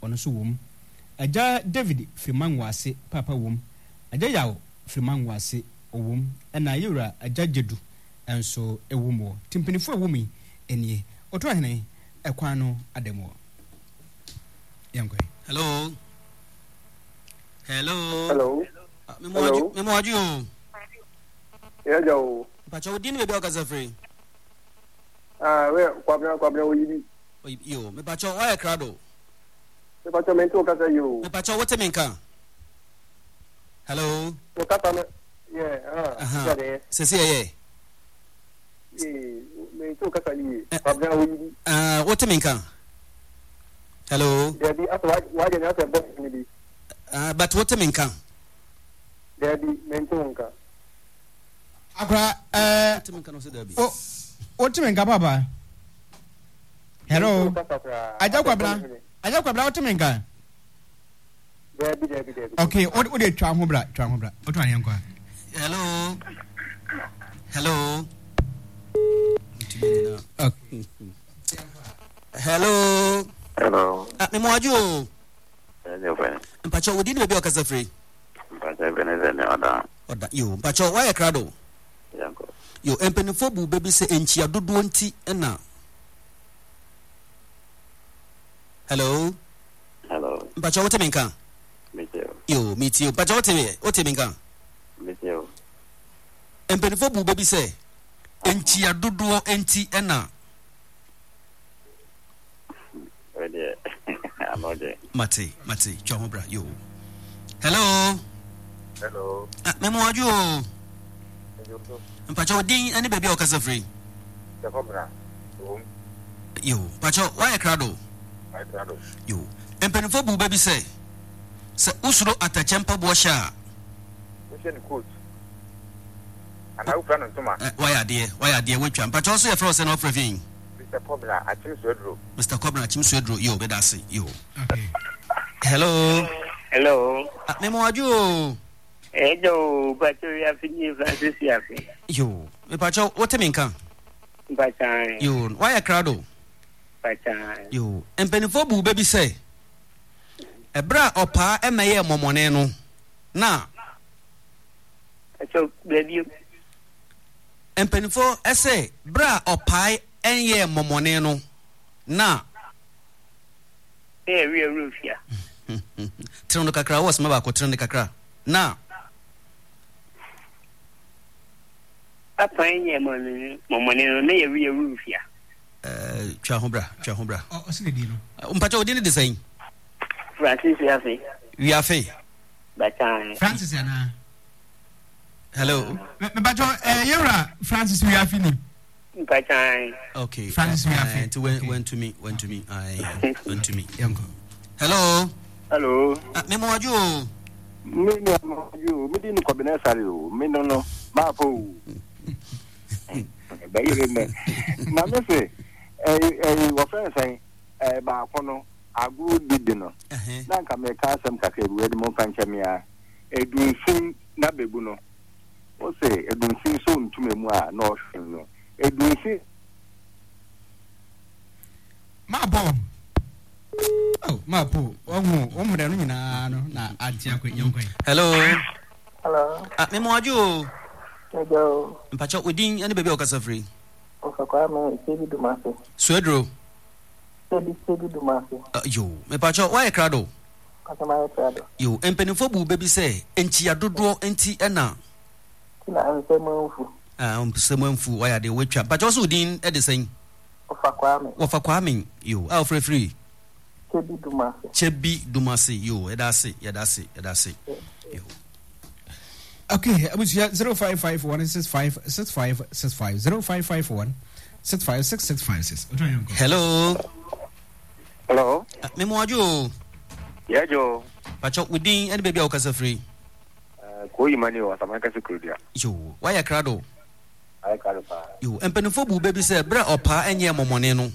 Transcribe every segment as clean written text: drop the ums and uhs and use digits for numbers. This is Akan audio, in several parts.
ono so wom agya David Firmanwase papa wom agya yawo Firmanwase owom na yura agya Jedu enso ewumo timpinifo ewumi enie oto ahene ekwan no ademo yankwe. Hello. Memo aju. Yeah, Joe. Pacho din be okaza free. We kwabna oyibi. Yo, me pacho why crado. Me pacho mento okaza yo. Me pacho what menka. Hello. Okata me. Yeah, Sesi ye. Mento okaza yi. Kwabna oyibi. What menka. Hello. There be why the other boss maybe. But what menka. There be mento onka. Akra what menka baba. Hello. Aja kwabna what menka. There. Okay, what dey twa ho bra. What one yankwa. Hello. Okay. Hello. Memo aju. Mpacho wodi ni be okaza free. Mpacho benezene oda yo mpacho why crado. Yanko. Yo empenifo bu baby se enchia dodo nti na. Hello. Mpacho what menka? Meet you. Mpacho what menka? Empenifo bu baby se enchia dodo nti na. Mate, Chomobra, yo. Hello. Memo aju. Mpacho din any baby okasa free. Yo, Pacho, why crado? Yo. Empenifo bu baby say usuro atachempa bosha. And I will plan on Toma. Why are dear, which one? Pacho so frozen off review. Mr. Cobra, Chim Swedro, yo, bedasi, yo. Okay. Hello. Memo aju. Ejo, but you have finished Francis Yafi. Yo, Pacho, what menka? Yo, why a crowd? Yo, and Penifo bu baby say. A bra or pa emaye momoneno. Na. So, baby. And Penifo essay, bra or pie. Enye momoneno na real roof ya trondo kakra was maba ko trondo kakra na apa enye momoneno na real roof ya twa hobra o se di no mpacha odi ne design Francis Yafe Batan Francis yana hello me bajo yura Francis we have ni. Okay. Francis went to me. Yanko. Hello. Memo aju. Me didn't ko benesari o. Me no. Ma po. Ba yire me. Na me se wo friend say ba kono agu didi no. Na nka me ka asem kakra bi we mo pancha me a edunsin na bebu no. O se edunsin so ntumemu a no hwe no. Edunsi Mapo omu da no nyina no na atia kwa yonkwan. Hello. Memo aju. Ejo. Mpacha odin ani baby okasa free. Okakwa me Sebi Dumase. Swedro. Sebi Dumase. Yo, me pacha why crado? Kasama crado. Yo, empenifo bu baby say enchia dodo enti na. Kina ansemanfu. Someone why are they witch? But also din at the same. Of a Kwame, you are free. Chebi Dumasi, you, that's it. Okay, I was 0551 65 0551 656656. Hello. Memo aju. Yeah, Joe. Pacho within any baby okasa free. Koi mani wa samaka sikurudia. Yo, why a crado? I can't. You and Penifo baby say bra or pa and ya momoneno.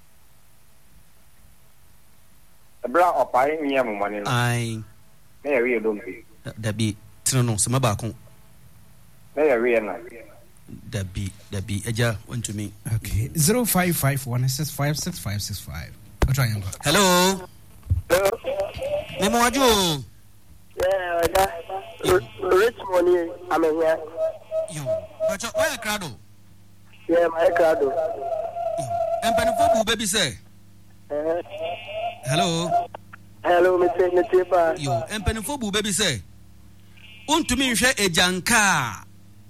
Bra or pa and ya momoneno. I may real don't be. That be Trino, some abacon. May I real that be Eja went to me. Okay, 0551 656565. Hello. Memo waju. Richmond, I'm here. Yo. But where crowd? Yeah, my crowd. Empanifo baby say. Hello. Hello, Mr. Tipa. Yo, empanifo baby say. Untumi nhwe ejanka.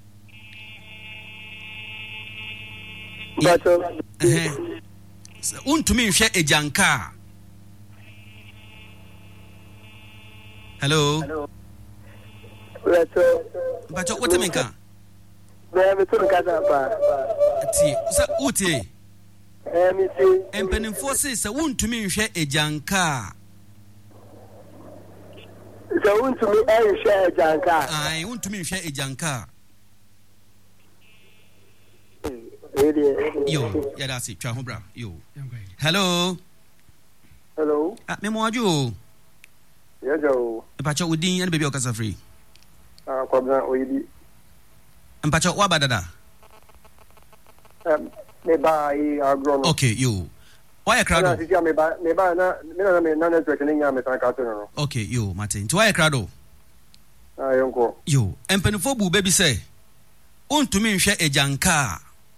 But untumi nhwe ejanka. Hello. But what mean ka? Me to kasa pa. Ti, sa uti. Me see. Empanifo say sa untumi nhwe ejanka. So untumi nhwe ejanka. Ai, untumi nhwe ejanka. Yo, yeah, that's it. Try home, bro. Yo. Hello. Hello. Me mo aju. Yes, yo. Mpacho udin and baby okasa free. Kwabna oyidi. Mpacho wa badada. Me ba I agro. Okay, yo. Why a crowd? Me ba na network ni nya me san ka to no. Okay, yo, Martin. To why a crowd? Yonko. Yo, empanifo bu baby say. Untumi nhwe ejanka.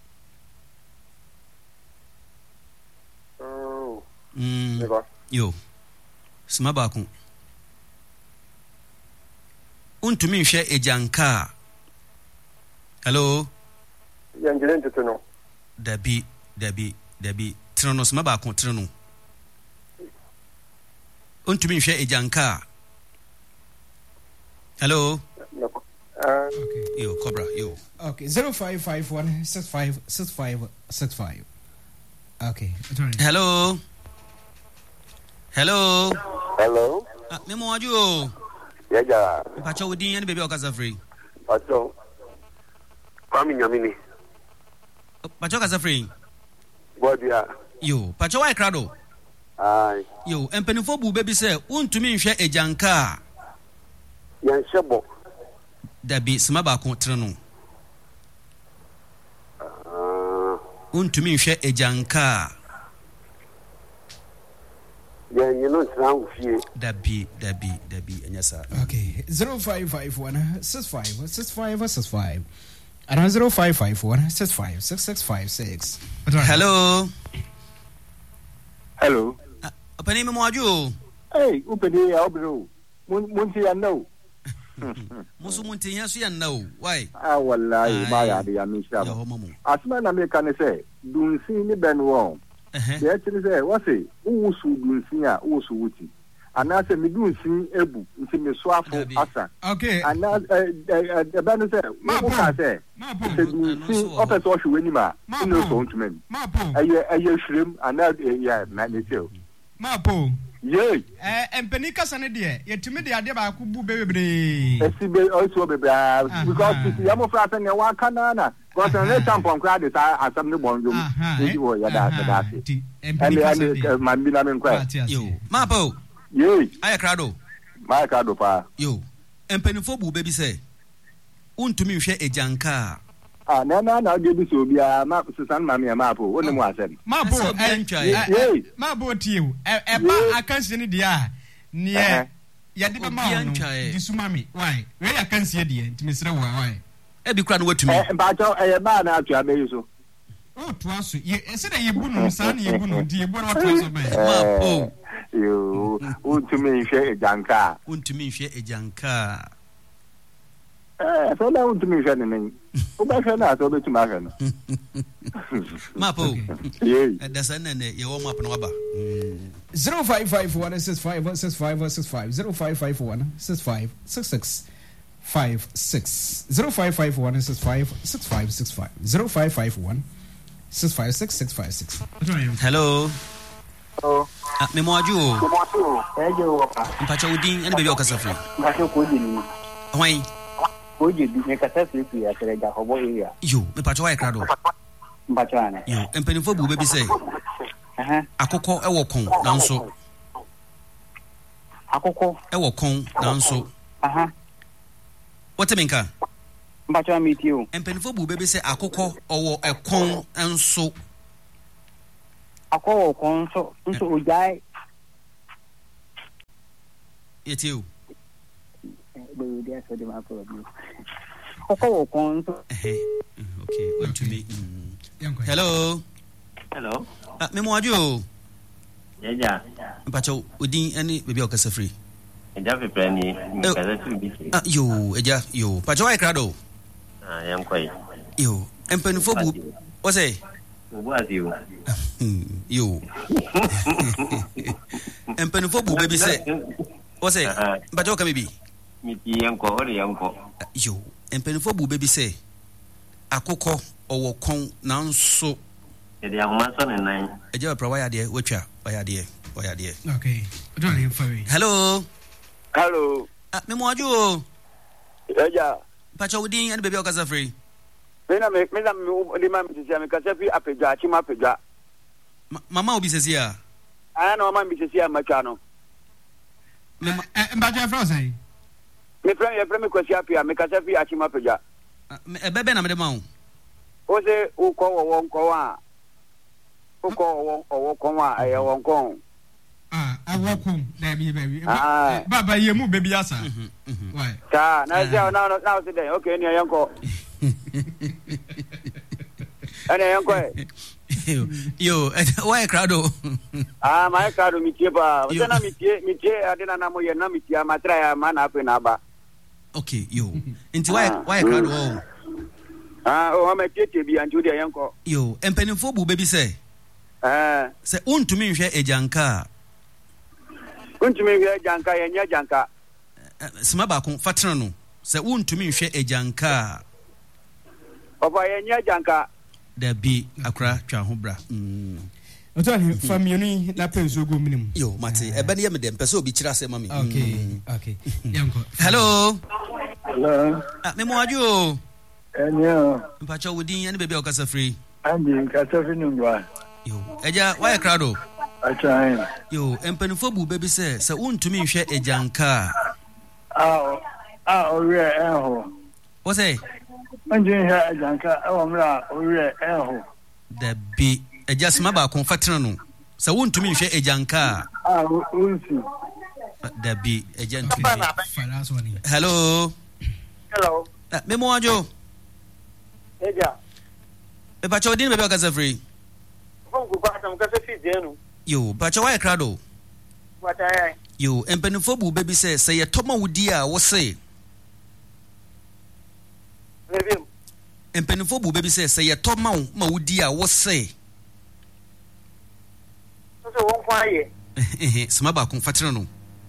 Yo. Smabaku. Untumi nhwe ejanka. Hello. Yanjelen tuno. Dabi. Trono smabaku trono. Untumi nhwe ejanka. Hello. Okay. Yo, Cobra, yo. Okay, 0551 6565. Okay. Hello. Memo waju. Yeah. Pacho udin and baby okasa free. Pacho. Kwami nyamini. Pacho okasa free. Bodia. Yo, Pacho why crowd? Ai. Yo, empanifo bu baby say untumi nhwe ejanka. Yan shebo. Dabi smabaku trono. Untumi nhwe ejanka. You know fie. Dabi anyasa. Okay, 0551 6565. And 0551 656656. Hello. Opani mo aju. Hey, upedi ya obro. Munti ya no. Musu munti ya su ya no. Why? Wallahi ma ya de ya misha. Asma na me kan say, dunsi ni benwo. The actually say, what's it? Who should dunsi ya, who should wuti. And I say me dunsi ebu, nti me swafo asa. Okay. And now the band say, what can say? Dunsi office o shwe ni ma. No so ntmen. Aye shrim and now yeah, man too. Mapo. Yey. Empeni kasa ne de yetimi de ade ba ku bu bebebre. Esibe also bebe because you am for atene wa kanana. Because na tampon kra de sa asam ne bonjo. Eji wo ya da. Empeni kasa. Man bi na men kwa. Yo. Mapo. Yey. Aya krado. Ma krado pa. Yo. Empenifo bu baby say. Untumi nhwe ejanka. Na de bi so bia ma sesan ma me mapo woni mu asem. Mapo Mapo tiu. Ba akansi ni dia. Ne ya de ba ma no. Disumami. Why? We akansi dia ntimisire wo why? E bi kra no watumi. Ba cho ba na atu abeyi so. Oh, twaso. Ye se da ye bunu sa na ye bunu di ye bunu watwaso ba. Mapo. Yo, untumi nhwe ejanka. So na untumi nhwe ne men. O ba hwe na so be tuma hwe no. Mapo. Yey. Da sanne ye wo map no aba. 0551 6565 0551 6566 56 0551 6565 0551 656656. Hello. Me mo aju. Ejo. Mpacha udin and baby okasa free. Mpacha ko dini. Why? Oje bi me kasa free ya tere ga hobo area. Yo, me pacha why crado. Mpacha na. Yo, empenifo bu baby say. Akoko ewo kon nanso. Akoko ewo kon nanso. What mean ka? Mpacha meet you. Empenifo bu baby say akoko owo ekon enso. Akoko kon so nso ojai. It's you. Okay, what to me? Hello. Hello. Memoadio. Yeah. Pacho, Udin, any baby or casa free. Jaffy Penny, you, you. Pacho, I crado. I am quite. You, and Penfobu. What's a? Was you? You. And Penfobu, baby say. What's a? Pacho, can be? You, and Penfobu, baby say. A coco or con now so. A job provider, dear, which are, why are dear? Okay. Hello. Hello. Memoadio. Yeah. Pacho Udin and baby Ocasa free. Mena lima mtisia mkasefi apeja chima apeja. Mama obi says here. I know mama mtisia machano. Mbaja Frosay. Me friend me kwesi apia mkasefi achima apeja. Bebe na medemau. Ose uko wonko wa. Uko wonko wa aye wonko. Awokum baby. Baba yemu baby asa. Why? Ta na today. Okay, ni yanko. Ana yanko. Yo, why crowdo? My crowdo mitie ba. Tena mitie adena na moye na mitie matra ya mana hapo na ba. Okay, yo. Inti why crowdo? O ma tete bi antu de yanko. Yo, empenifo bu baby say. Say untumi nhwe ejanka. Untumi nhwe ejanka yenya janka. Sima ba kun fatran no. Say untumi nhwe ejanka. Papa yenya janka. Da bi akra twa ho bra. Otani famioni na penso go minimum. Yo, mate, ebe na me dem pese obi kira se mami. Okay. Yanko. Hello. Hello. Memo ajo. Enyo. Mpacha wodin ene baby okasa free. Andi kasa free nungwa. Yo, eja why crowd? Acha. Yo, empenifo bu baby say untumi nhwe ejanka. Ore eho. What say? Manjin ha ejanka awamra ore eho. Da bi eja sima ba kon fatran no. Se untumi nhwe ejanka. Unsi. Da bi eja ntumi. Hello. Hello. Memo ajo. Eja. E pa chodin baby okasa free. Fongu kwa tamkasa fi denu. Yo, pa why crowd? What I? Yo, empenifo bu baby say ye toma wudi a wo say. Revim. Empenifo bu baby say ye toma ma wudi a wo say. So won kwa ye. Sima ba kon fatira no.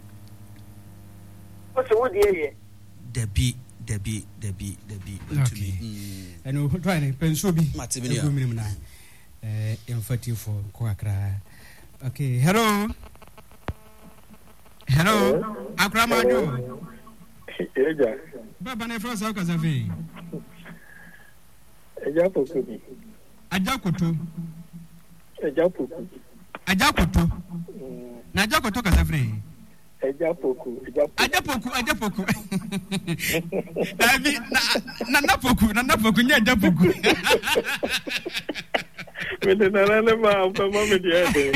So wodi ye. Debi. Okay. And we try to penso bi. Matibini. Go minimum na. Emphatic for Kwakra. Okay, hello. Akra Majo. Eja. Baba na Frosa okasa fe. Eja poku. Ajakoto. Na Ajakoto kasa fe. Ajapoku. Davi na napoku nya Ajapoku. Mede na le ma mama me dia de.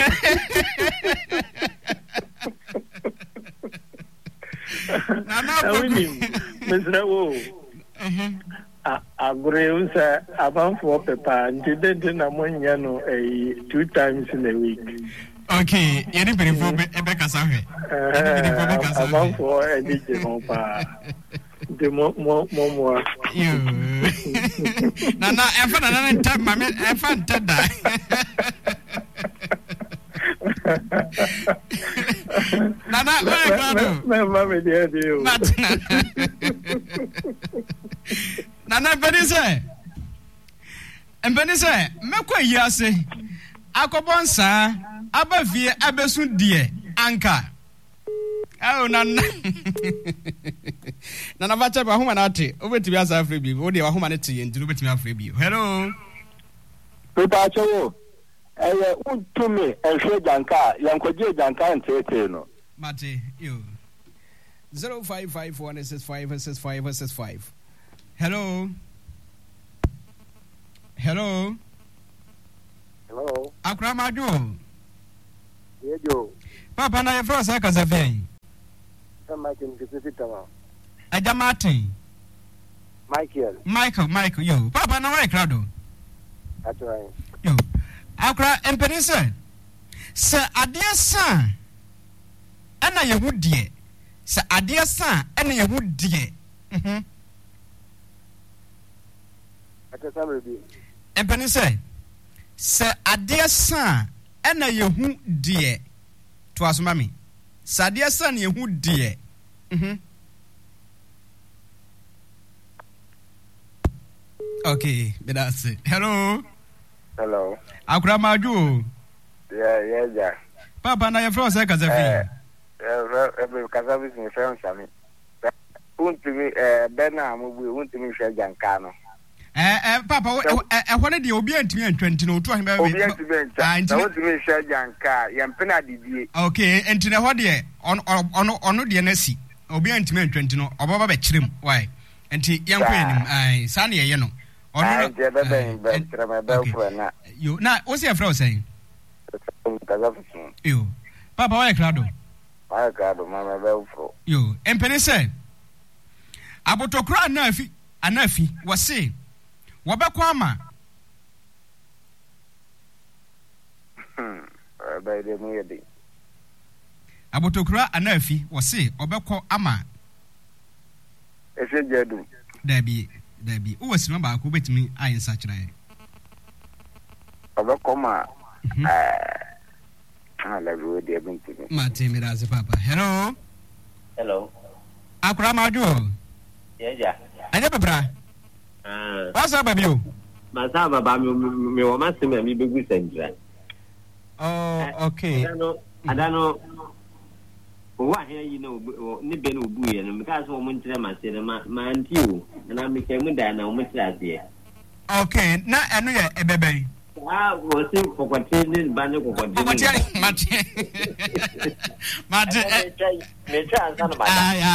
Na napoku. Mesra wo. Agure unsa abanfo pepa ndede na monya no 2 times in a week. Okay, yeni perifo ebe kasa hwe. Abanfo edije mo pa. De mo. Yo. Na efa na nta mame efa nta da. Na claro. Mama me dia dio. Na Benise. Mekwa yi ase. Akobonsa abavie abesu die anka. Oh nana. Nana bacha ba homa na ate. Obetimi asa afre bi. Wo de wa homa na te yen, obetimi afre bi. Hello. Pepa chowo. Untumi ehwe janka, yankwaje janka ntete no. Mate, yo. 05516565. Hello. Hello. Akra Majo. Yejo. Papa na Frosa kasa fe. Aja Martin. Michael, yo. Papa, no way, crowd. That's right. Yo. Akra empenise. Sir adia san. Ana yehudie. Sir adia san ana yehudie. Empenise. Sir adia san ana yehudie. To asumami. Sir adia san yehudie. Okay, that's it. Hello. Akura maju. Yeah. Papa na your friend say Kazafi. Kazafi is friend Sami. Want to me Bena mu want to me share janka no. Papa what dey obi antimi antwenti no to ahemba we. Obi antimi antwa. Want to me share janka yampena didie. Okay, enti na ho dey ono dey na si. Obi antimi antwenti no obaba be kirem. Why? Enti yanko enim ai sa na ye no. Ono yo na what's your friend saying? Yo Papa why crowd? Mama belfro. Yo empene say abotokra anafi wase wobekwa ama by the muye abotokra anafi wase obekwa ama ese jedu dabi o wasi no ba ko betimi ayensa kire obekoma ala go de bintimi mate miraze Papa. Hello akura maju Yeah. anya bebra wasa babi o Masa baba me wo masema mi begu sendra. Oh, okay. Adano wa here you know ni be no bu ye no because wo mo ntire masere ma anti o na me kemu da na wo ntire ade. Okay, na eno ye ebebe. Wo se kokote ni ba ne kokote. Kokote mate. Me try answer ma.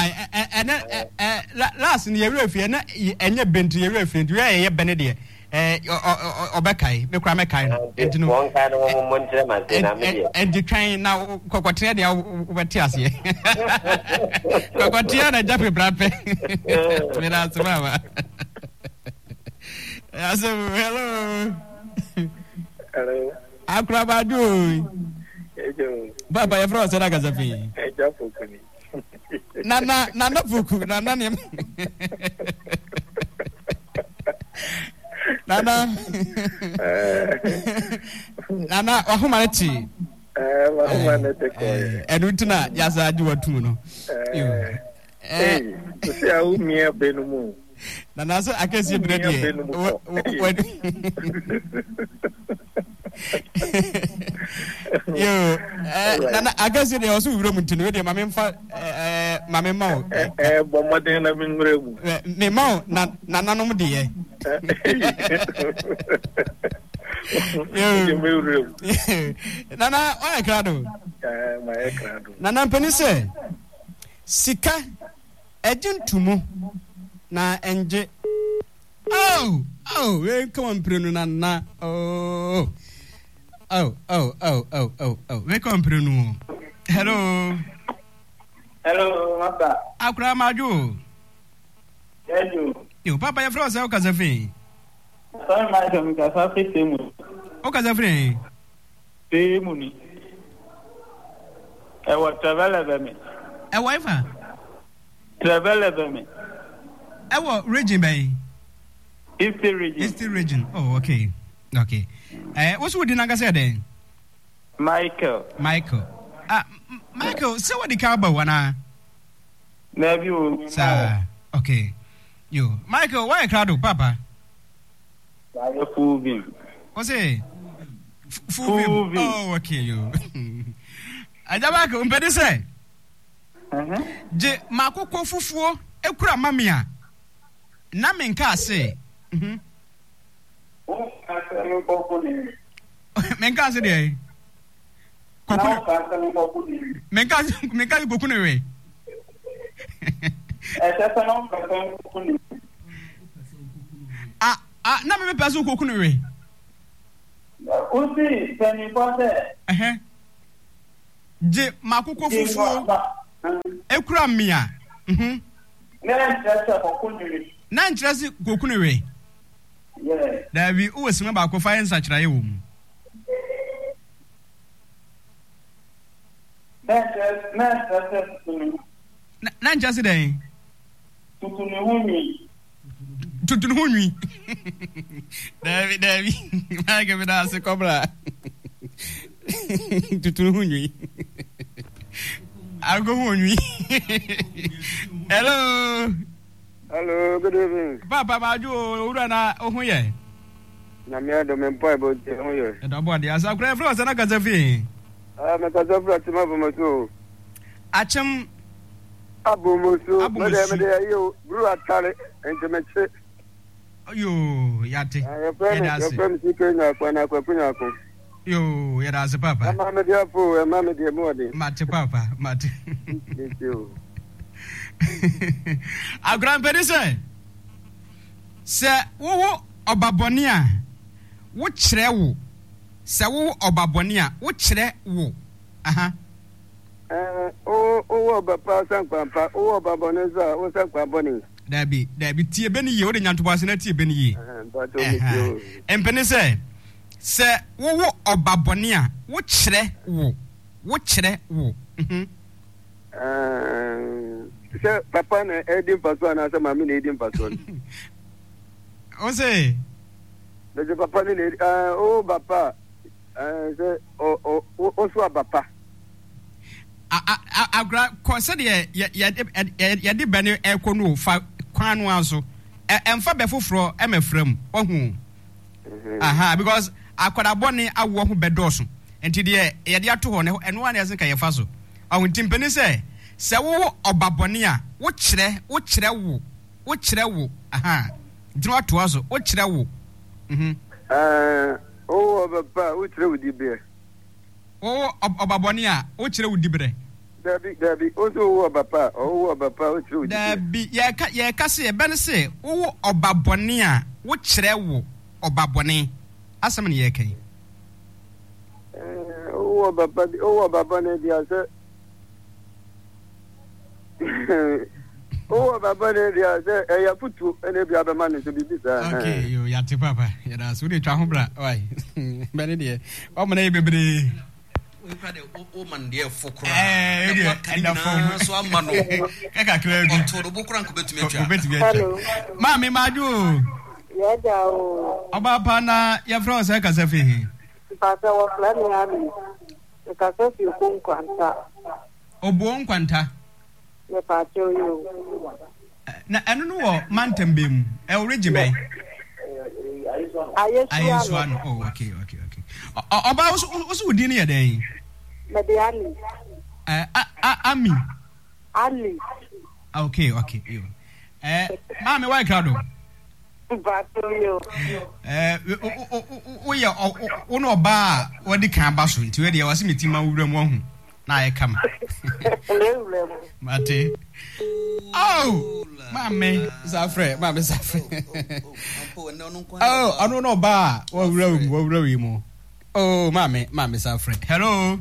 Last ni ye refie na enye bentu ye refie du ye bene de. Obekai me kra me kai no entinu won kai no mo ntire masere na me de. And the train now kokote de wati ase. Kokote na jape brape. Me na tsama. Hello. Hello. Akrabadu. Baba ya fro sera Kazafi. Eja fukuni. Nana fuku nana ne. Nana wahumaneti. Wahumaneti ko. Enu tuna yasa aju watu no. Si au mia benumu. Nana so akesi bredi. Yo, nana akesi de osu wuro mutunu de mame mfa mame ma o. Bomode na binremu. Me ma na nanom de ye. Nana o ekrado. Ma ekrado. Nana penise sika ejintumu na enje. We come on prenu nana. Oh, we come prenu. Hello, Mata. Akura maju. Yo, Papa ya froze o Kazafi. Sorry, my son, Kazafi temu. O Kazafi. Temu ni. Ewa travel me. Ewa ifa. Travel me. Ewa region bay. East region. Oh, okay. What's what did I say then? Michael. Michael, so what the car wana? Maybe you. Sir. Okay. You. Michael, why crowd Papa? Fuvim. What's it? Fuvim. Oh, okay, you. Ajabako, umpede say. Je makoko fufuo ekura mamia. Na menka say. Menka say dey. Menka kokune we. Na me peso kokune we. Usi, tani pose. Je makoko fufuo Ekura mia. Na nkyerɛ kokunu we. Yeah. Dabi wo sima ba ko fa ensa kyerɛ wo mu. Na nkyerɛ den. Tutunu hunwi. Dabi. Ma ke bi da se kobra. Tutunu hunwi. Ago hunwi. Hello, good evening. Papa Maju, ura na ohuye. Na me do me boy bo te ohuye. E do bo de asa kura fro sana kaza fi. Me kaza fro ti ma bo mo so. Achem Abu mo so. Me de yo bru atare ente me che. Yo, yate. Ya pem si ke na kwa na kwa kunya ko. Yo, ya da se papa. Ma me de apo, ma me de mo de. Mate papa, mate. Thank you. A grandparent say wo obaboni a wo kyerɛ wo sɛ wo obaboni a wo kyerɛ wo aha o obapa sankpampa o obaboni za o sankpaboni dabi tie beni ye wo de nyantoboase na tie beni ye empene sɛ wo obaboni a wo kyerɛ wo se papa na edin paso na se mami na edin paso o se de papa ni o papa se o so papa agra ko se de ya de bene ekonu fa kwanu aso emfa be foforo emafram ohu aha because akwada bone awo ho bedoso enti de ye de ato ho ne eno wan yesen ka ye fa so awon timpeni se wo obabone a wo kyerɛ wo aha dino ato aso wo kyerɛ wo o obapa wo kyerɛ wo dibre o obabone a wo kyerɛ wo dibre dabi o so wo obapa wo kyerɛ wo dibre dabi ye ka se be ne se wo obabone a wo kyerɛ wo obabone asem ne ye kai o obaba ne dia se oh baba ne dia se ya futu ene bia be mane so bibi sa okay yo ya te papa ya da so de twa ho bra oi be ne de o mo na ye bebre we kwa de o man de fokura na fo so amano e ka kra gu to do bokura nko betumi atwa hello ma me maju ya da o oba pa na ya fro se ka se fi papa wa plan ya mi ka so fi ko nkwanta obo nkwanta ne pa cho yo na enu no wo mantembe mu e origime ayesu anu oh okay oba osu udi ne yeden mediani ami ali okay yo mama why crowd pa cho yo o ye o no ba o di kan ba so nti we de wase metima wura mu ahu na ye kama mate oh mame zafre oh anu no ba wo wura wi mu oh mame zafre hello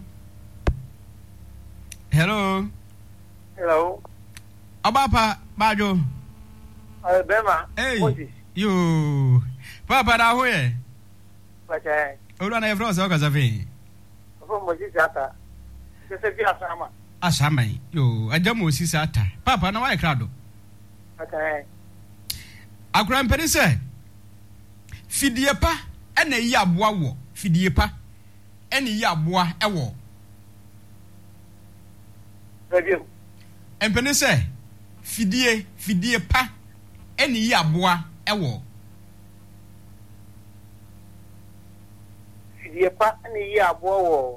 abapa bajo bema hey yo papa da hoye pacha olu na evro se o kazafi fo mo ji ata se fi asama yo ajamo sisi ata papa na why crowd okay akura mpeni se fidie pa ena yi aboa wo fidie pa ena yi aboa ewo review mpeni se fidie pa ena yi aboa ewo fidie pa ena yi aboa wo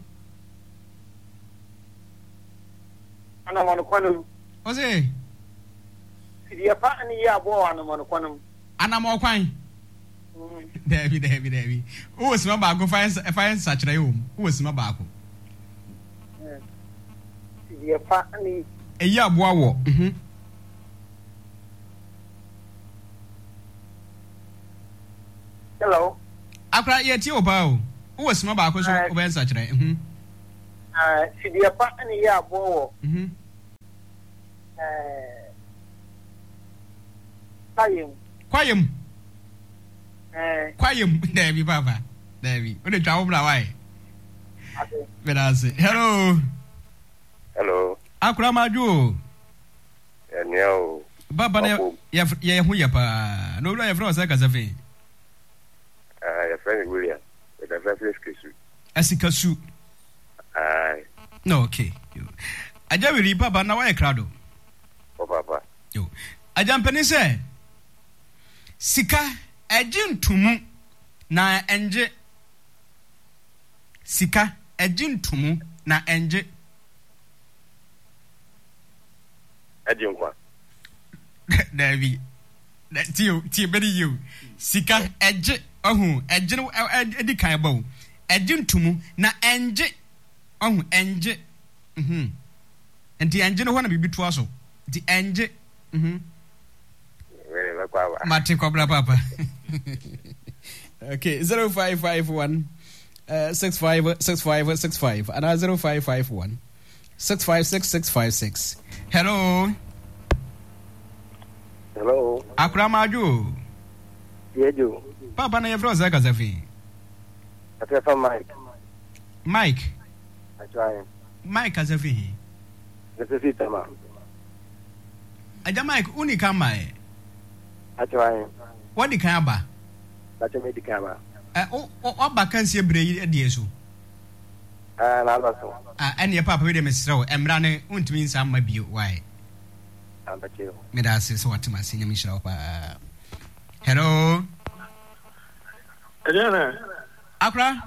ana mon kwanu ose fidie pa ena yi aboa ana mon kwanu ana mo kwan David. Who was my bag? Find such a room. Who was my bag? A year, wow. Hello. I cried yet your bow. Who was my bag? Was over such a Fidia pa and ya bo. Kwayem. Debbie, Papa. Debbie. What did you try? Why? Hello. Hello. Akramaju. Enyo. Baba ya hu ya pa. No ya from Sakasafe. Your friend William. With the very Kasu. Asikasu. No, okay. Aja we Papa na why crowd. Oh Papa. Yo. Aja mpani say. Sika ejintumu na enje. Sika ejintumu na enje. Ejinkwa. Davi. Ti bedi you. Sika eje ohun eje no edi kan ba o. Ejintumu na enje. Ohun enje. Enti enje no ho na bibi to aso. Di enje. Mati Cobra Papa. Okay, 0551 6565 and 0551 656656. Hello. Hello. Akramaju. Yeju. Papa na yefro zaka zafi. Atefa Mike. Mike. Achai. Mike azafi. Necesita ma. Aja Mike uni kama e. Achai. Wadi kan aba? Bache me dikama. O aba kan se bre yi de so. Na so. Ene papa we de mesrew emra ne untumi nsa ma bio why? Ambache. Me da se so watima se nyami shira pa. Hello. Adana. Akra?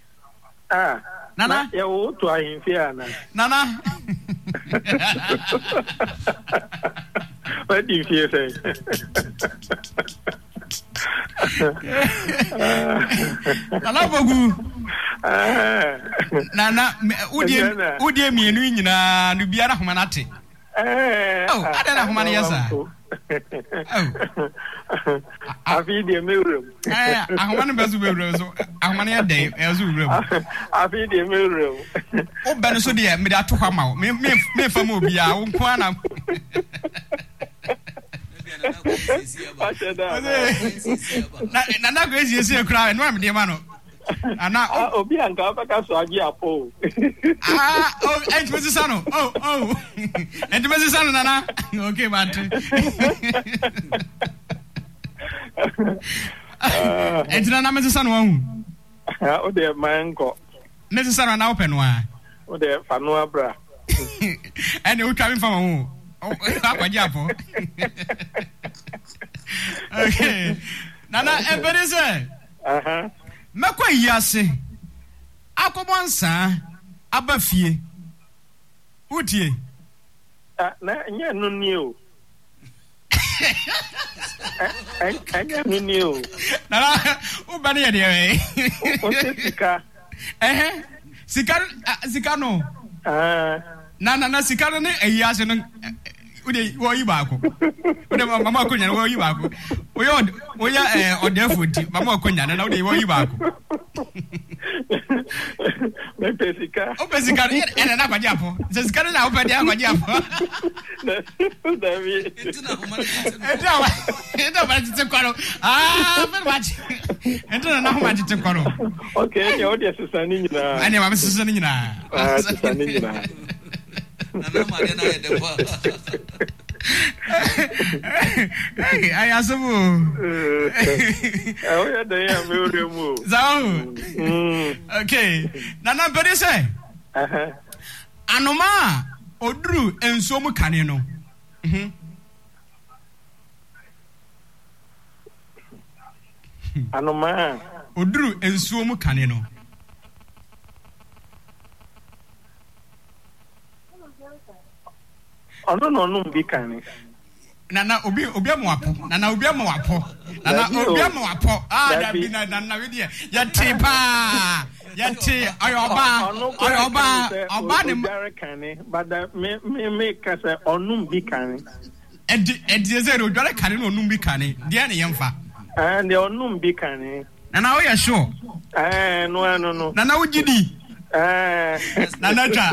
Nana? Ya wo to ahimfia na. Nana. What do you feel say? Nana bogu. Nana udie mienu nyina no biara homanate. Oh, adana homane yasa. Afi de mewrem. Ahomane bezu bewrem so. Ahomane ya dey ezu wrem. Afi de mewrem. O benu so de me da to hwa ma. Me fam obi a wo nko ana. Na go esi kra no am de ma no. Ana obi anka afaka so agi apo. Entwezi sano. Oh. Entwezi sano nana. Okay, but. Entina na mezi sano wahu. O de manko. Mezi sano na open wa. O de fanu abra. Ene o twa mi fama hu. Akwaji apo. Okay. Nana empedise. Mekwa yase akobonsa abafie utie na nya no ni o anya no ni o na ubani ye de o sika sika no na sika no ne yase no ude wo yi baako ude mama akonya wo yi baako oya odefuti mama akonya na ude wo yi baako me pesika ene na kwaji apo se sika na opede akwaji apo David enta ba tete kwaro very much enta na homa tete kwaro okay yo de sisani nyina ane ma sisani nyina sisani nyina Nana Maria na yedewa. Hey, I asabu. Oya da ya mewremu. Zao. Okay. Nana bedi say. Anoma oduru enso mu kane no. Anoma oduru enso mu kane no. ono no bi kan nana obi amoapo nana obi amoapo da bi na we dia ya te pa ya te oba ne kan but me ka say onum bi kan edi ze ro dware kan no onum bi kan dia ne yemfa and the onum bi kan nana wo ya sure no nana wo gidi Nanacha.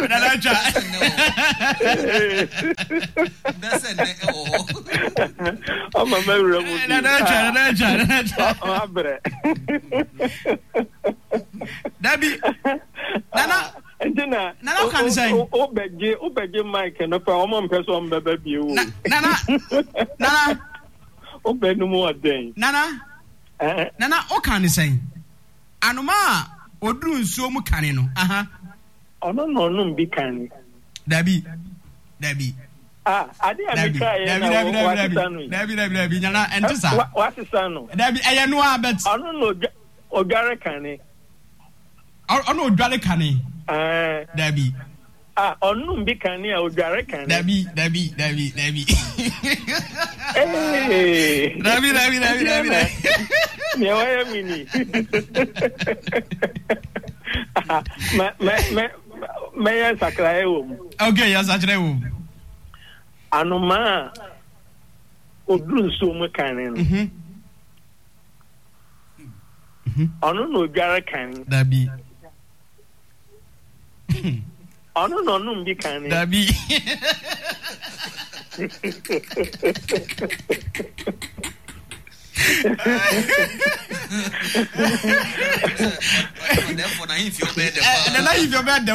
Oh, my memory. Nanacha. Debbie. Nana. Nana can say. Obey Mike and a common person, baby. Nana. Obey no more day. Nana. O can say. Anuma. Odru nsuo mu kane no aha ono no no mbi kane dabi ade amika ye dabi nyana entisa wasisa no dabi eye no abet ono no odware kane ono odware kane dabi ono mbi kane a odware kane dabi eh dabi me waya mini me sakra ewo okay ya sakra ewo anuma odru nso mu kane no ono no dware kane dabi ono no no mbi kane dabi Therefore, I feel better. And I feel better.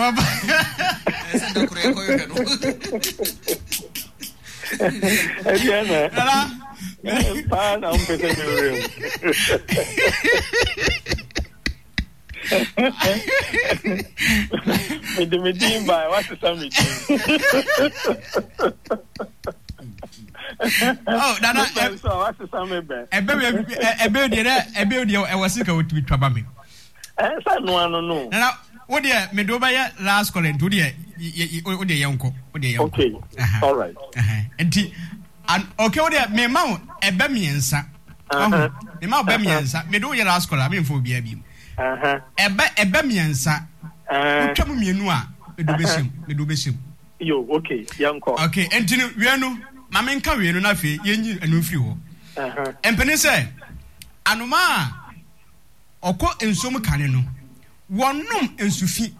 Oh, Nana, no. What dear, Medova last call and to dear, Yonko. Okay, all right. And okay, what dear, me mount a bemiansa. The mount bemiansa, Medo last call, I mean for BB. A bemiansa. Chamuminua, Medubishim. Yo, okay, Yanko. Okay, and we know. Mamen ka we no na fe yenyi anu firi ho empene se anoma okọ ensom kane no wonnom ensufi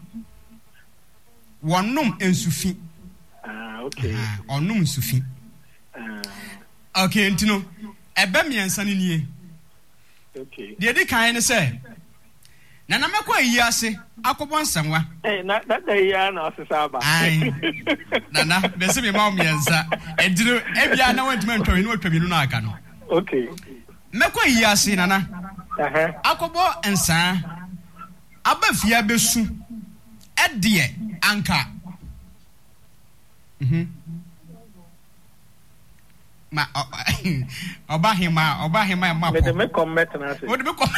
okay onnom ensufi okay ntino ebe miensa ne nie okay de kan ne se na na mekọ yi ase akọbọ nsamwa na ya na osisa ba na bese me ma miensa ediro ebia na wantuma ntwe no atwa na aka no okay mekọ yi ase nana akọbọ nsa abafia besu ede anka ma obahima ma me me comment na se wo de me comment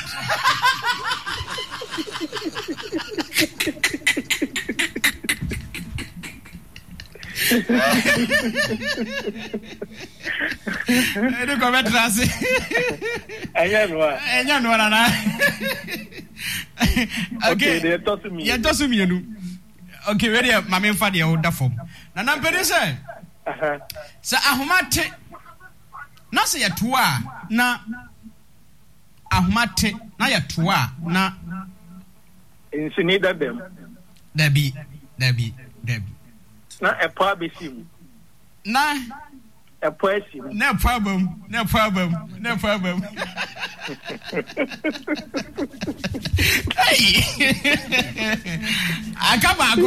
Ele comment na se enya no na okay they talk to me ya to me nu okay we dey ma me fa dey o da fom na mpede se sa ahomate na se yetoa na ahomate na yetoa na insini da dem dabi na epa besim na epa esim no problem hey akabago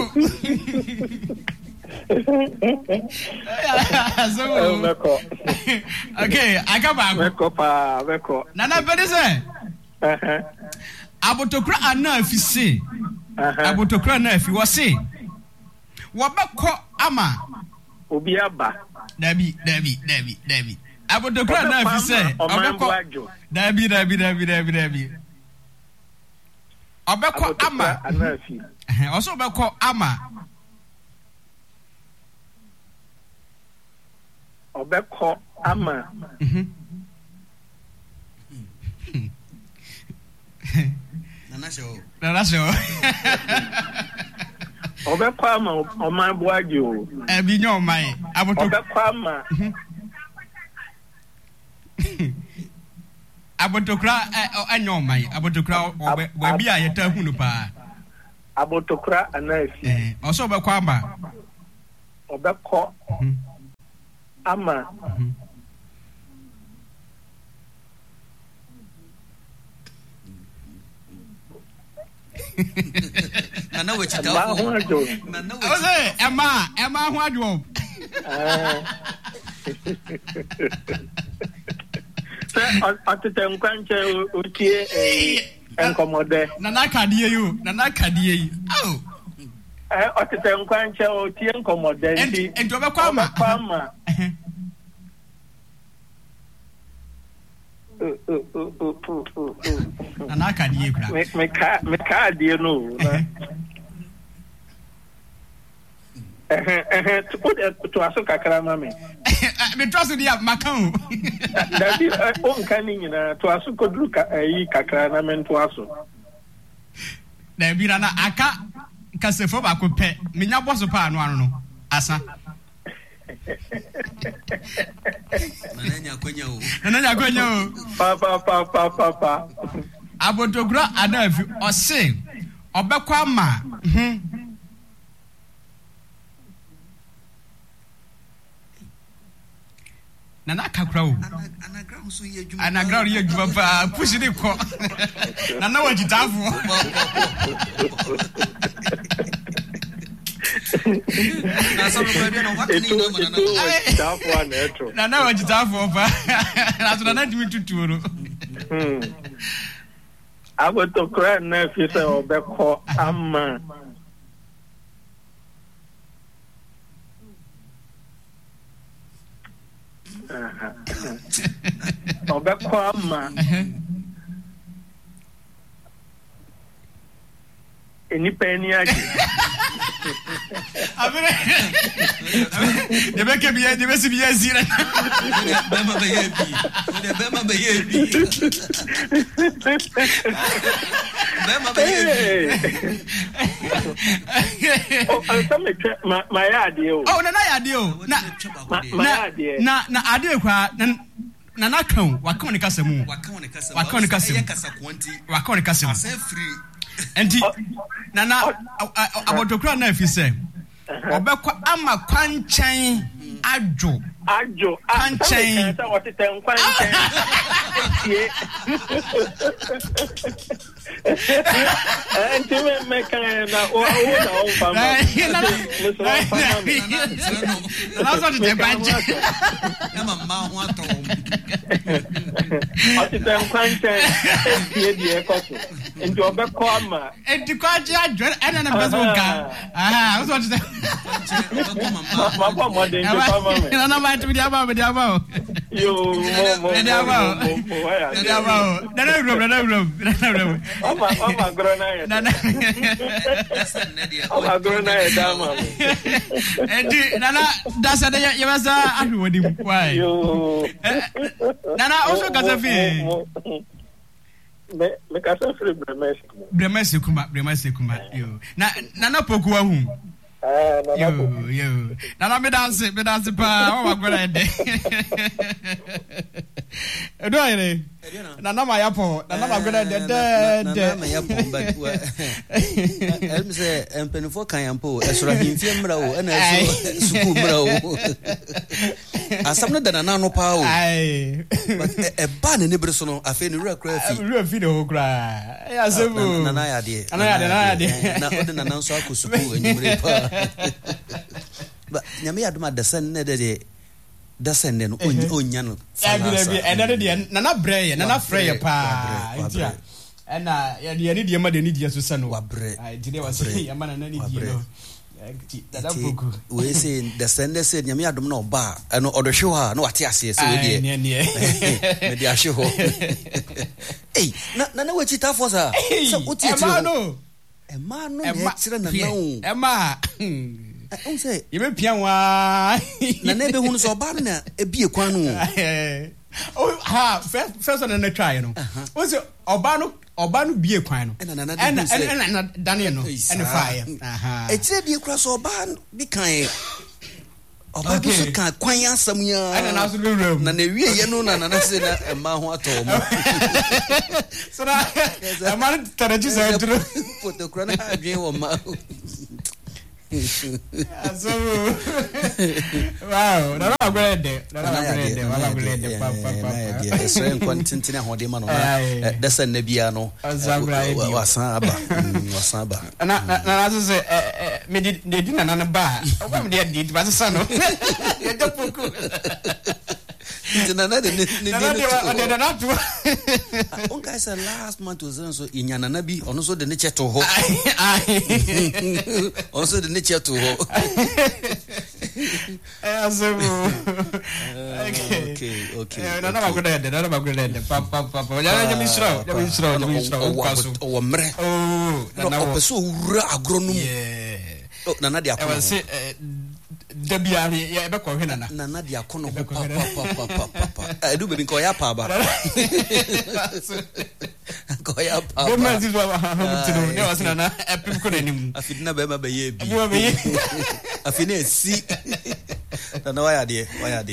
okay akabago nana bedese abotokra ana afise abotokra na afi wose wabakọ ama obi aba dabi abotokra na afise obakọ dabi obakọ ama anafi also obakọ ama obekọ ama Nana show. Obekọ ama ọman boaji o. Ebi nye ọman. Obekọ ama. Abotokra enye ọman. Abotokra obi a yeta hunu pa. Abotokra anafi. Also obekọ ama. Obekọ. Ama. Nana we chita ho ajo. Nana we. Ose Emma ho ajo. Atete nkwanche otie enkomode. Nana kadie yi. Oh. Atete nkwanche otie enkomode nti. Enti obekọ ama. Nana kadie kura. Me kadie no. To aso kakra mame. Me trust dia makan. Dabi on kan nyina to aso kodru yi kakra na men to aso. Dabi na aka kasefo ba ko pe. Menya boso pa anu no. Asa. Nana kwenya o. Pa. Abotogura adafi ose obekọ ama. Nana kakra o. Anaground ye adwuma pa push ni ko. Nana wajitafo. Na so no bia no what ni na Nana wajitafo pa. Na so nana dimi tutu no. Abotokra na fi se obekọ ama. Obekọ ama. Enipa ni aje. Abere. Debe ke biye, debe si biye zira. Bema be yebi. Bema be yebi. Oh, some my idea. Oh, na idea. Na idea kwa na kan waka ne kasa mu. Waka ne kasa mu. Say free. Enti nana abotokura na fi se obekọ ama kwanchan ajo kwanchan ta wotete kwanchan tie enti me kan na o na o fama na so de banje na mama ho ato wotete kwanchan tie die koso enti obekọ ama enti kwaji ajo ena na bezo ka so de mama mo de na na ma tu dia ba yo mo na Mama grona ya. Mama grona ya dama. Enti nana dasa de ya basa ahwe wodi why. Yo. Nana also kasafi. Me kasafi Bremesi kuma. Yo. Nana poku wa hu. Yo. Nana me dance pa. Mama grona de. Edo ere. Nana ma yapo, nana ma gwada de. Nana ma yapo ba. Elm say empenfo kan yampo, esura himfie mra o, na eso suku mra o. Asam no dana na no pa o. Ai. But e ba ne ne breso no afi ne rura fi. Rura fi de ho kra. Ya sebu. Nana ya de. Na ode nana nso akosuku enyumre pa. Ba nyame yadoma desen ne de dasende no onya no bi enade de nana breye nana freye pa ntia ena ya de de ma de ni die so se no nti de wase ya ma nana ni die no dada boku we say dasende say nyame adom na oba eno odohwe ha na wate ase se we de me de ahwe ho ei na we chita for sa so uti ema no ne tire na no ema say you be pian wa na be hunu so ba na ebie kwan no oh ha first on na try no o say oba no bie kwan no na Daniel no and fire e tire bie kura so oba bi kan Oba bi so kan kwan asam ya. Ana na so bewura. Na wie ye no na se na emma ho ato mo. So na emma taraji sa duro. Photocra na adwen wo ma. So wow, na agwede papa. Esre nkontintina hode ma no. Desa na bia no. Wasan aba. Na so say me di na ba. Oba me di ba so no. Ya japoku. Nana de na tu. On guys last month was so inyanana bi ono so de ne cheto ho. Also de ne cheto ho. Okay. Nana ba good papa. Ya mi sro. O mre. Oh, na opeso wura agronum. Yeah. Oh, nana de akono. Debiari ya be ko hwenana. Nana de akono papa. Edu bebi ko ya pa ba. Ko ya pa. Be ma zizo ha mutino. Ne wasina na epim ko nanim. Afidina be ma be ye bi. Afina esi. Nana waya de.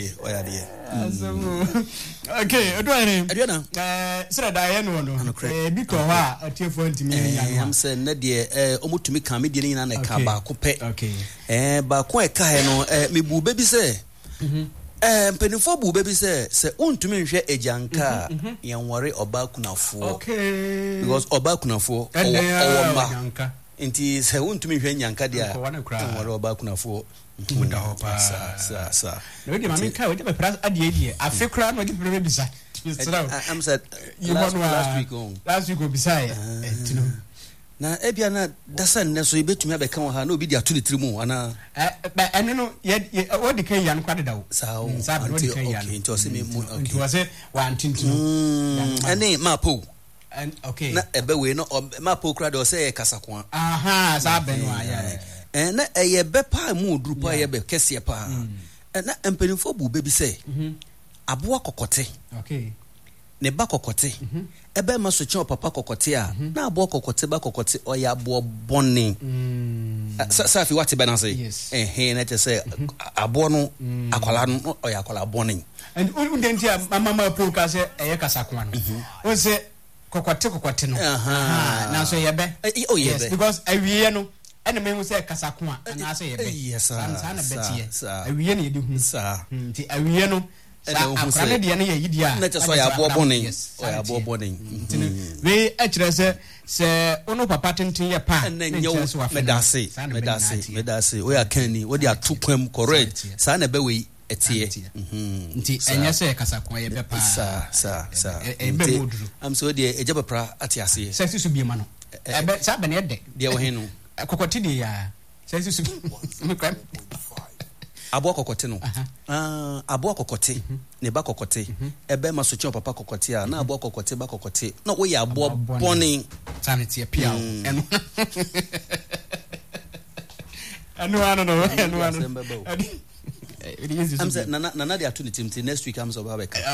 Okay, Adriana. Sira da ye no no. Bi ko ha atiefo ntimi nya. Am say na de omutumi kan me de ni na ka ba ko pe. Okay. Ba ko e ka he no me bu bebi se. Mpenifo bu bebi se untumi nhwe ejanka yanware oba kunafo. Okay. Because oba kunafo owa nti se untumi nhwe nyanka dia yanware oba kunafo. Muda hopa sa no de mami ka we de press adie afekra no de prebe bisa. I'm said last week obisai tino na ebia na dasa nne so ibetumi abeka wo ha na obi di ato ne trimu ana ene no ye odi kan yan kwade dawo sa o odi kan yan nti o se me nti o se wa antintino ene mapo and okay na ebe we no mapo kra de o se kasakwa aha sa benu aya na eye be pa mu oduru pa ye be kese pa na empenifo bu bebi se aboa kokote okay ne ba kokote ebe ma so chen papa kokote a na aboa kokote ba kokote o ya aboa bonni sa fi wate be na say na te say aboa no akwala no o ya akwala bonni and undenti mama po ka se eye kasakwa no o se kokote no na so ye be oh yes because awie no ene me hu se kasakwa na so ye be yes sana betie awie na ye de hu sa nti awie no akrane de ne ye yidia na te so ya aboa bonni o ya aboa bonni we akire se ono papa tenten ye pa na nyew medase o ya kani wo de atokwam correct sa na be we etie nti enye se kasakwa ye be pa sa e be moduru am so de ejaba pra atiase se su bi ma no e be sa be ne de wo henu kokoti de ya se su me kwam aboa kokote no aboa kokote ne ba kokote ebe ma so chen papa kokote a na aboa kokote ba kokote na wo ya aboa boni sanity appeal anu I'm saying nana they are to the team next week comes over back.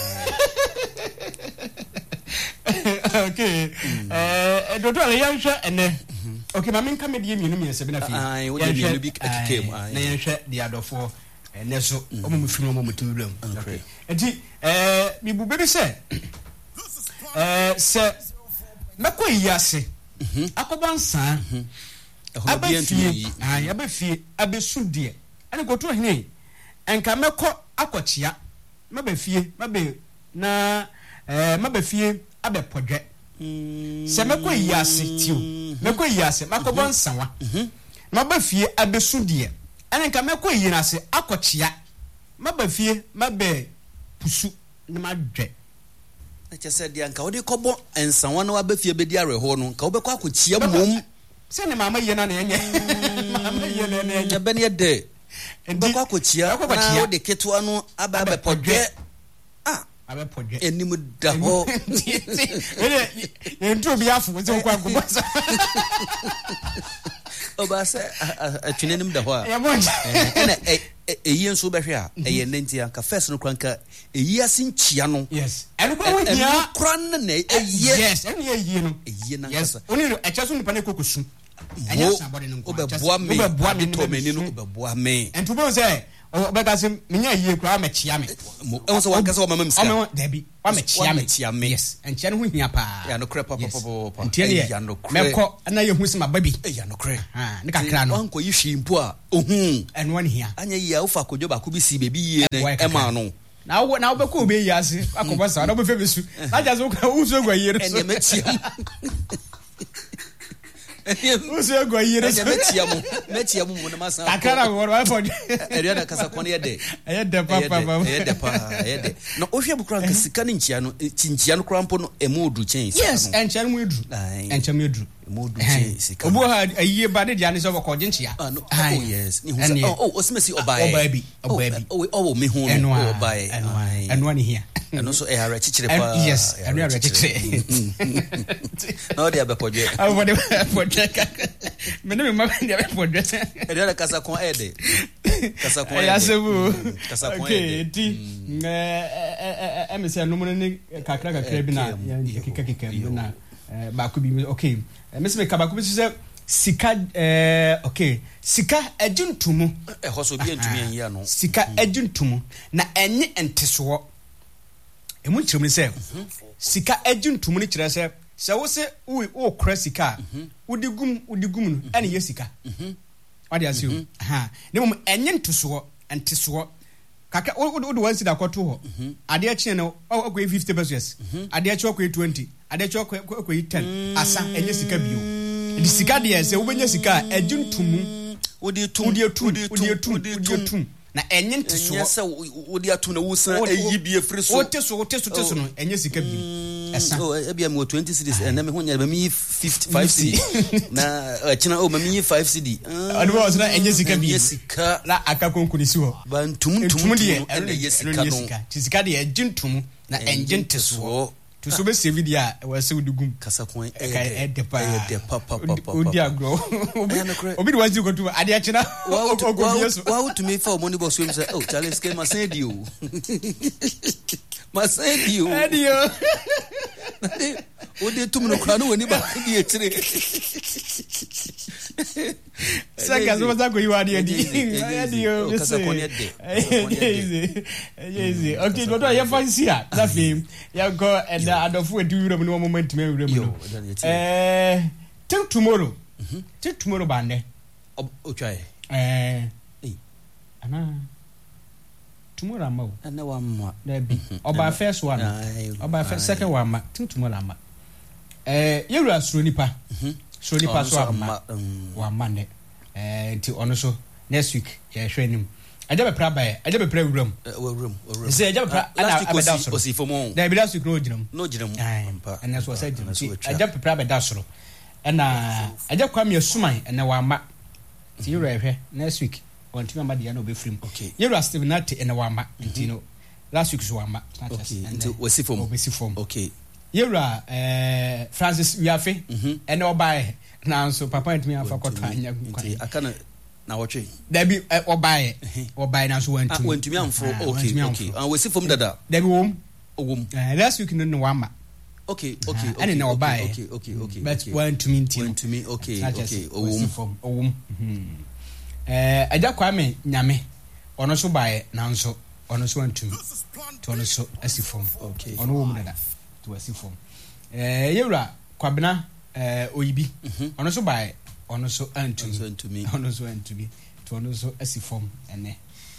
Okay. Doctor Yansha and okay, my main comedy me se bina fi. I would be big came. Na yenhwe the other four and so omo mfiri omo mutu wura. Okay. Enti mi bu bebi se se meko yase. Akobansa. Abafie abesudie. Ani goto hene enka meko akochia mabafie mabe na mabafie abepodwe se meko yase tio meko yase makobonsawa mabafie abesudie ani enka meko yinase akochia mabafie mabe pusu na madwe eche se dia nka odi kobo ensanwa na wabafie bedi areho no nka obekọ akochia mom se ne mama yena na enye mama yena na enye bene ye Ndiko akochia na de ketwa no aba podwe abepodwe enim da ho entu bi afu ze kwa gobosa oba se atwene nim da ho a ena eyi nso behwe a eye nenti anka first no kranka eyi asinchia no yes enu kwa wohia kran na eye yes enu eyi no eyi na kasa oni echaso nipa ne kokosu obeboa me to me ni no obeboa me entu bo say Because menya ye kura mechia me. Also one kasa mama msia. Omo Debbie, wa mechia me. Yes. Enchia no ho hia pa. Ya no kre papa. Ya no kre. Meko na ye hu se ma baby. Ya no kre. Ha, ne kakra no. Anko yi hwimpo a ohun. Eno one hia. Anya yi a ufa kodwo ba ko bi si bebi ye ne ema no. Na wo be ko be yi ase akobo sa na be fe besu. Na just wo so gwa yire so. Ene mechia. Uso gwa yire so. Mechia mu na masa. Kakara wo wa for. Ere na kasa kon ye de. Ye de papa. Ye de pa. No ohwe bukura kasika ne nchia no chinchia no krampo no emudu chen. Yes, enchia no edu. Enchia me edu. Emudu chen sika. Obo ha ayiye ba de dia ne so ko nchia. Oh yes. Ni hu osimesi obae. Oh me hu no obae. Eno ne hia. Eno so ara chichire pa. Yes, eno ara chichire. No dia be podwe. Abo de podwe. Me no me ma dia be podwe. Ere na kasa kon ede. Kasa kon ede. Ya sebu. Kasa kon ede. Okay, ti. Emese no mo ne kakra bi na kika na ba ko bi okay. Emese me ka ba ko bi se sika okay. Sika ejuntumu. Hoso bi antumi enye no. Sika ejuntumu na enye enteso. Emu nkyerem se sika ejuntumu ni kyerɛ sɛ wo se wo kra sika udigum no ene ye sika wade asio ha ne mom enye enteso kaka wo do wansi da kɔto hɔ ade akye no akɔ 50 pesos ade akye akɔ 20 ade akye akɔ 10 asa enye sika bio di sika de sɛ wo benya sika ejuntumu wodi tum na enye nteso nyesa wodi ato na wusan ayi bie free so wote so no enye sika bi esa ebia me 20 cedis na me ho nya ba me 55 cedi na achina o me 5 cedi adu was na enye sika bi sika la akakonkuni si ho ba ntum na ye sika no sika de ejintum na enje nteso to so be save dia we se udigum kasa kon edepa papa odi agro obi de wazi ko tu ade achina wa to me for money boss we say oh Charles scale ma say dio adio odi tum no kra no woni ba di etire saka zo za ko yiwa ade adio kasa kon ede yes okay do ya fancy a na fim ya go and adofo edi wura mu no moment me wura mu till tomorrow bande ochai ana tomorrow ama ana wa ma na bi oba first one oba first second one ma till tomorrow ama yewura suro nipa so ama wa ma ne nti ono so next week ya hwe nim aja be pra wuram se aja be pra ana abeda so osifomo da bi last week no ginam ampa ana so say ginam aja be pra abeda so ana aja kwam yesuman na wa ma ti yura hwe next week on ti ma dia na obefrim yura Steve Nati na wa ma nti no last week so wa ma nti osifom okay yura Francis Wiafe na obae na so papa ntimi afa kɔtɔ anya nti aka na wɔtwe dabi obae na so wantumi amfo okay wesi fom dada dabi wom last week no wa ma okay and na obae okay but wantumi ntimi okay owom aja kwame nyame ono so bae na nso ono so wantumi to ono so asifom ono wom dada to asifom yewra kwabena oyibi ono so bae ono so antumi to ono so asifom ene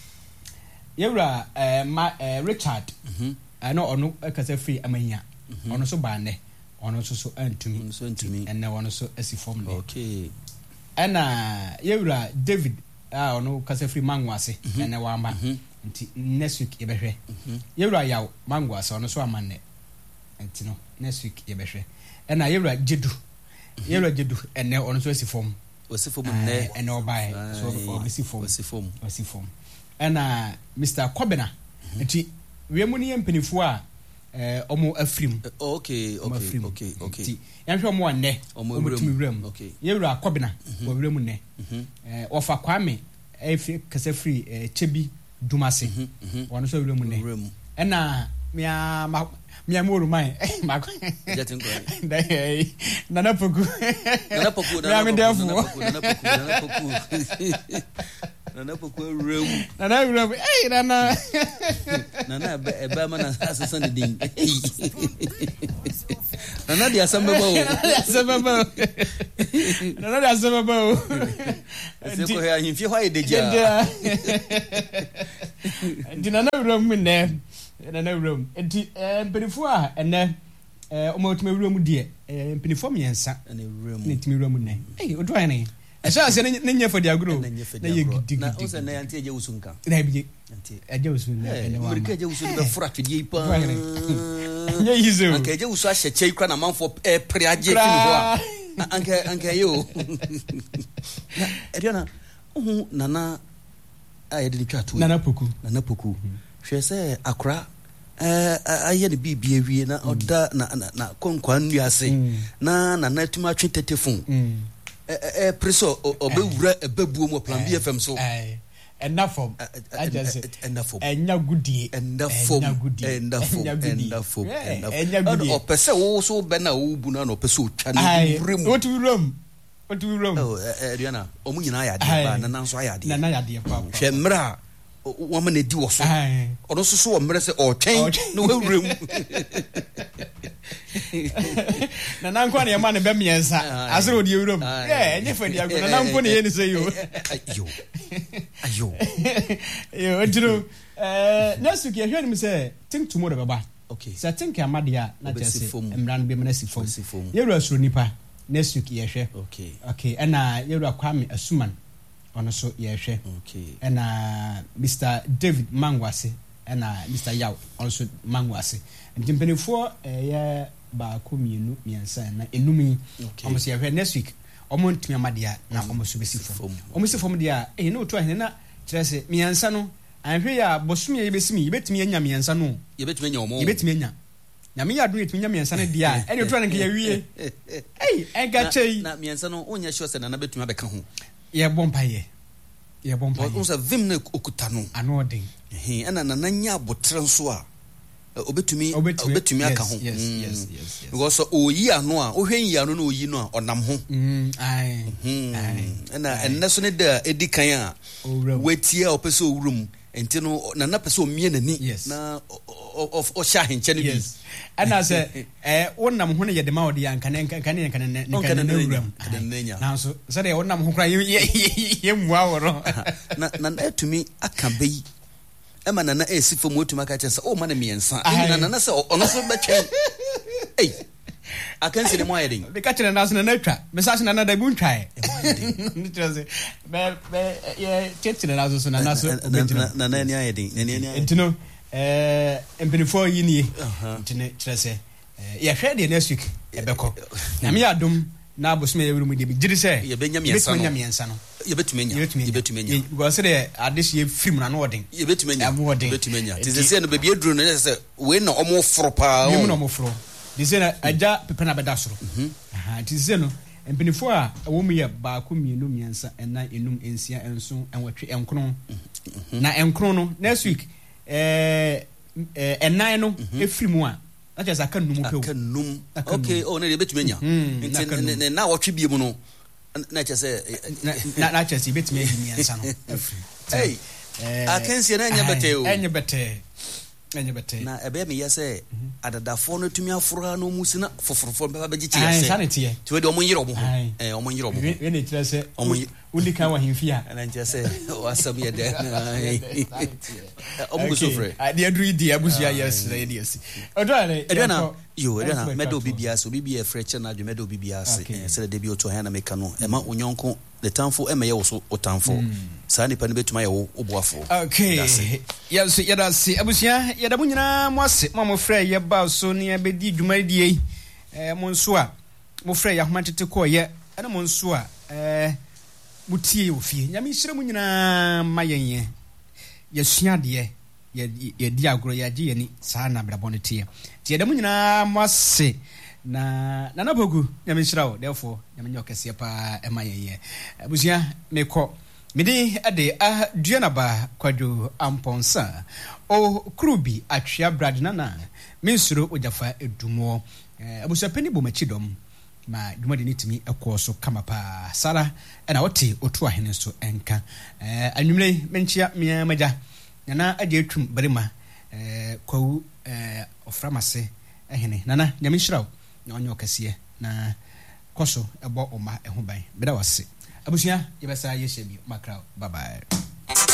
yewra Richard no ono kasa free amanya ono so baane ono so antumi ene ono so asifom ne okay ena yewra David ono kasa free mangwase ene wa ma nti next week yebehwe yewra yaw mangwase ono so amane nti no next week yebehwe ena yewra Jedu ene ono so asifom ne ene obae so asifom ena Mr. Kobena nti wiemu ne mpenifu a omo afrim okay yanhwe omo ane omo timiwram yewra Kobena wo wram ne ofa kwame efi kasa free chebi dumase wono so wram ne ena mia moro mai mako jetin ko nana poku Nana Poku room. Nana room. Hey, Nana. Nana Ebama assassin the ding. Nana the assemble. Nana the assemble. If you hide the Nana room in there. Nana room. And before and then almost my room dear. Piniform yansa. And a room. Need me room. Hey, what do I need? I shall say, Nanya for the agro. Now, also, Nanti Josunka. Maybe a Josun, and the fractured yeeper. Yes, okay, you such a check on a month for a preaje. Uncle, you. Adriana, oh, Nana, I didn't try to Nana Puku. She said, Accra. I had a BB na oda na konkwan ya say na too much telephone preso obewura ebebu mo plan BFM so enough for I just said enough for enya goodie o pese wo so be na wo bu na no pese o twa na rem what we room oh Adriana o mu nyina ya de ba na nanso ya de na ya de pa hwe mra woman edi wo so ono so so mre se o twen no wewrem na nankwa na yema ne be miensa asere odi ewrem enye fa dia go na nankwa ne ye ne se yo yo ndiro next week ehwe ni se think tomorrow baba okay so think amadia na tese emran be mena sifom yewra suro nipa next week yehwe okay na yewra kwame asuman ono so yehwe okay na Mr David Mangwase na Mr Yaw also Mangwase ntimpenifo ye ba ko mienu miensa na enumi omo se yehwe next week omo ntumi amadia na omo so besifom omo sifom dia no to ahene na kire se miensa no anhwe ya bosumi ye besimi yebetumi anya miensa no yebetumi anya omo yebetumi anya na me yadu yetumi anya miensa no dia ene to anke yawie engachei na miensa no onya sure se na betumi abeka ho ye bompaye unsa vim na okuta no anoden ana na nya botre nso a obetumi aka ho yes because oyi ano a ohwen yi ano na oyi no a onam ho ana enneso ne da edikan a wetie a opese owurum enti no na pese omie nani na o sha henche ne bi ana se wonnam ho ne yede ma odi anka ne owuram na so se de wonnam ho kra ye mua woro na etumi aka bei ema na esifo motuma ka chensa o mana miensa na se ono so betwen akansi ne mo ayedin be ka chere na so na twa me sa na da bu ntwae nitrose be ye chetine na so na so na ni ayedin entino empenifo yi ni entine chere ye hwe de next week ebeko na me adom na abosome ye wuru de bi giri se ye benya miensa no yebetumi nya because de adis ye film na no odin yebetumi nya tizese no be bi edru no se we na omo foro pa o no omo foro dizena aja pepe na beda soro tizese no empenifo a wo mu ye ba ko mienu miensa ena enum ensia enso enwatwe enkron na enkron no next week enan no efirimu a na just aka num pe o okay o na yebetumi nya na wotwe bie mu no na chese na chese betime miensa no hey akansi na nya bete na ebe me yese adadafo no tumi aforo no musina foforofo beba beji chi yese sanity to we de omo yiro mo omo yiro mo we ne tire se uli kan wa himfia na nje se wasam ye de omo sofre de adru di abusu ya yes na yes edwana medo bibia so bibia freche na adwo medo bibia se de bi oto ha na meka no e ma onyonko the tanfo emaye wo so otanfo sa nipa ne betuma ye wo oboafo okay yes yadase abusia yadamu nyina mwase mo frɛ ye ba so ne abedi dwumadie mo nso a mo frɛ ya homatete ko ye ana mo nso a mutie ofie nyame hyire mu nyina mayenye yesua de ye di agro ya gi yani saa na brabɔ ne tie yadamu nyina mwase na bogu nyame hyira wo therefore nyame nyokese pa emayenye abusia mekɔ midi ade duana ba kwado amponsa o krubi atwea bradna na mensuro ojafa edumo abusa pani bo machidom ma dwumade ne tumi ɛkɔɔ so kama paa sara ɛna wote otu ahene so ɛnka anwumere menkyia mea magya nana agye atwum barima kwawu ɔframase ɛhene nana nyame nhyira wo na ɔnyɛ ɔkɛseɛ na kɔso ɛbɔ ɔma ɛho ban beda wase abusua yɛbɛsa yɛhyɛ bi makra bye bye